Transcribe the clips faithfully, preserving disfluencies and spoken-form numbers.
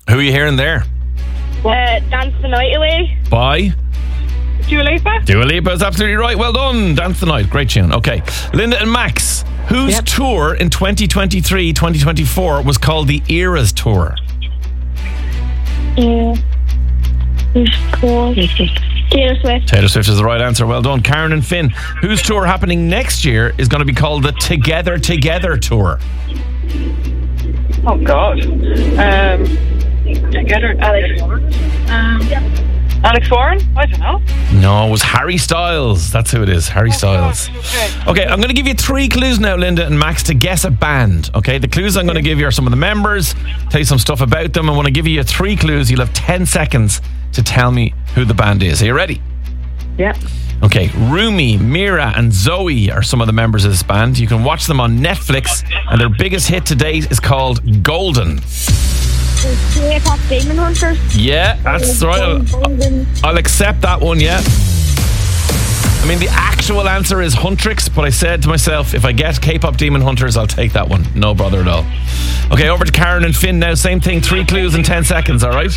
Who are you hearing there? Uh, Dance the Night Away. By? Dua Lipa. Dua Lipa is absolutely right. Well done. Dance the Night. Great tune. Okay. Linda and Max, whose Yep. tour in twenty twenty-three twenty twenty-four was called the Eras Tour? Yeah. Who's called? Taylor Swift. Taylor Swift is the right answer. Well done. Karen and Finn, whose tour happening next year is going to be called the Together Together Tour? Oh, God. Um, together. Alex Warren? Um, Alex Warren? I don't know. No, it was Harry Styles. That's who it is. Harry Styles. Okay. Okay, I'm going to give you three clues now, Linda and Max, to guess a band. Okay, the clues I'm going to give you are some of the members, tell you some stuff about them, and when I give you three clues, you'll have ten seconds to tell me who the band is. Are you ready? Yeah. Okay, Rumi, Mira, and Zoe are some of the members of this band. You can watch them on Netflix, and their biggest hit to date is called Golden. K-pop Demon Hunters. Yeah, that's right. I'll, I'll accept that one, yeah. I mean, the actual answer is Huntrix, but I said to myself, if I get K-pop Demon Hunters, I'll take that one. No bother at all. Okay, over to Karen and Finn now. Same thing, three clues in ten seconds, all right?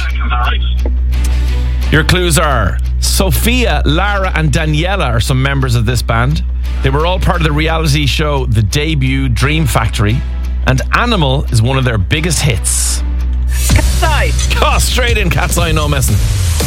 Your clues are Sophia, Lara, and Daniela are some members of this band. They were all part of the reality show The Debut Dream Factory, and Animal is one of their biggest hits. Cat's Eye. Oh, straight in, Cat's Eye, no messing.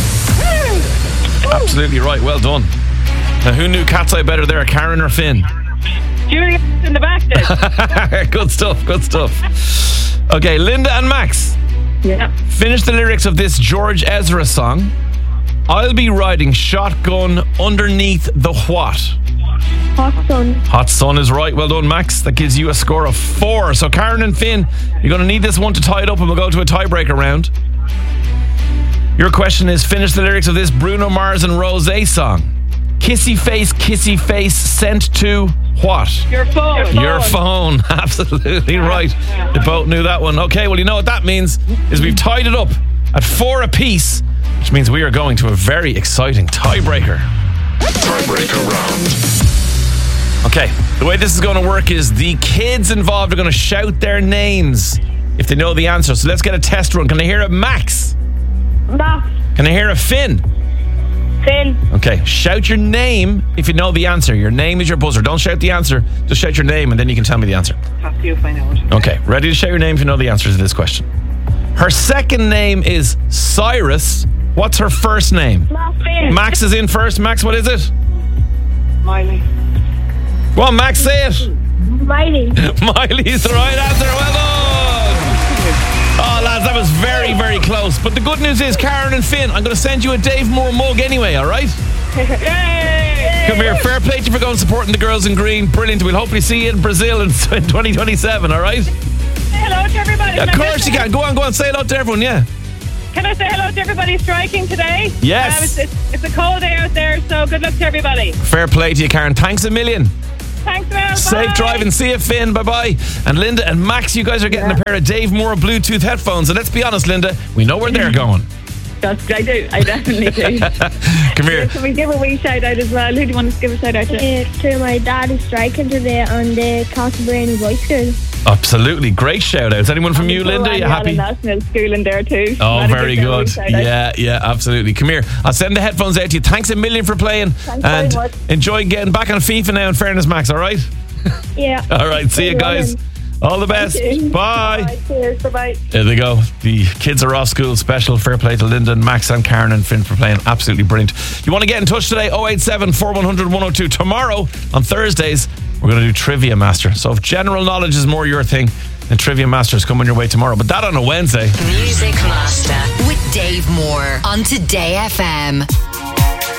Absolutely right, well done. Now, who knew Cat's Eye better there, Karen or Finn? Juliet in the back there. Good stuff, good stuff. Okay, Linda and Max. Yeah. Finish the lyrics of this George Ezra song. I'll be riding shotgun underneath the what? Hot Sun. Hot Sun is right. Well done, Max. That gives you a score of four. So Karen and Finn, you're going to need this one to tie it up, and we'll go to a tiebreaker round. Your question is, finish the lyrics of this Bruno Mars and Rosé song. Kissy face, kissy face, sent to what? Your phone. Your phone. Absolutely right. They both knew that one. Okay, well, you know what that means is we've tied it up at four apiece, which means we are going to a very exciting tiebreaker. Tiebreaker round. Okay, the way this is going to work is the kids involved are going to shout their names if they know the answer. So let's get a test run. Can I hear a Max? Max. Can I hear a Finn? Finn. Okay, shout your name if you know the answer. Your name is your buzzer. Don't shout the answer. Just shout your name and then you can tell me the answer. Have to find out. Okay, ready to shout your name if you know the answer to this question. Her second name is Cyrus. What's her first name? Finn. Max is in first. Max, what is it? Miley. Well, Max, say it. Miley. Miley's the right answer. Well done. Oh, lads, that was very, very close. But the good news is, Karen and Finn, I'm going to send you a Dave Moore mug anyway, all right? Yay! Come here. Fair play to you for going supporting the girls in green. Brilliant. We'll hopefully see you in Brazil in twenty twenty-seven, all right? Say hello to everybody. Of course you can. Go on, go on. Say hello to everyone, yeah. Can I say hello to everybody striking today? Yes. Um, it's, it's, it's a cold day out there, so good luck to everybody. Fair play to you, Karen. Thanks a million. Thanks, Mel. Safe Bye. driving. See you, Finn. Bye-bye. And Linda and Max, you guys are getting a pair of Dave Moore Bluetooth headphones. And let's be honest, Linda, we know where they're going. That's, I do. I definitely do. Come here. Can we give a wee shout out as well? Who do you want us to give a shout out to? Uh, to my dad who's striking today on the Castlebrany Boys School. Absolutely. Great shout outs. Anyone from you, Linda? You happy? National School in there too. Oh, Want to very give them a wee good. shout out? Yeah, yeah, absolutely. Come here. I'll send the headphones out to you. Thanks a million for playing. Thanks and very much. enjoy getting back on FIFA now, in fairness, Max, all right? Yeah. All right. See you guys. All the best. Bye. Bye. Cheers. Bye-bye. There they go. The kids are off school special. Fair play to Linda and Max and Karen and Finn for playing. Absolutely brilliant. You want to get in touch today? oh eight seven, four one zero zero, one oh two. Tomorrow, on Thursdays, we're going to do Trivia Master. So if general knowledge is more your thing, then Trivia Master is coming your way tomorrow. But that on a Wednesday. Music Master with Dave Moore on Today F M.